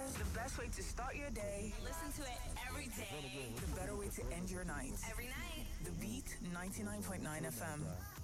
The best way to start your day. Listen to it every day. The better way to end your night. Every night. The Beat 99.9 FM.